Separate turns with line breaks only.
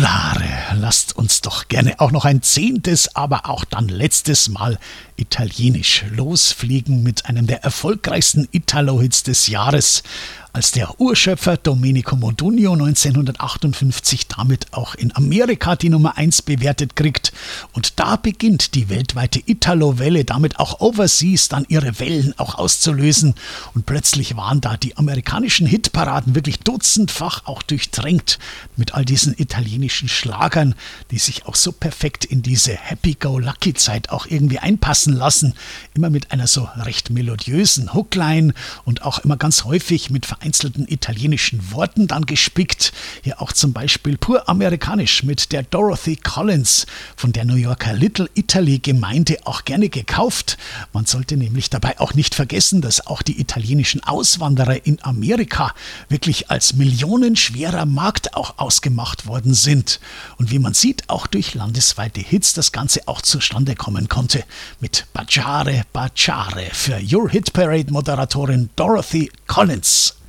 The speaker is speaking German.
Baciare. Lasst uns doch gerne auch noch ein 10., aber auch dann letztes Mal italienisch losfliegen mit einem der erfolgreichsten Italo-Hits des Jahres, als der Urschöpfer Domenico Modugno 1958 damit auch in Amerika die Nummer 1 bewertet kriegt. Und da beginnt die weltweite Italo-Welle, damit auch Overseas dann ihre Wellen auch auszulösen. Und plötzlich waren da die amerikanischen Hitparaden wirklich dutzendfach auch durchtränkt mit all diesen italienischen Schlagern, die sich auch so perfekt in diese Happy-Go-Lucky-Zeit auch irgendwie einpassen lassen. Immer mit einer so recht melodiösen Hookline und auch immer ganz häufig mit vereinzelten italienischen Worten dann gespickt. Hier auch zum Beispiel pur amerikanisch mit der Dorothy Collins von der New Yorker Little Italy Gemeinde auch gerne gekauft. Man sollte nämlich dabei auch nicht vergessen, dass auch die italienischen Auswanderer in Amerika wirklich als millionenschwerer Markt auch ausgemacht worden sind. Und wie man sieht, auch durch landesweite Hits das Ganze auch zustande kommen konnte. Mit Baciare, Baciare für Your Hit Parade Moderatorin Dorothy Collins.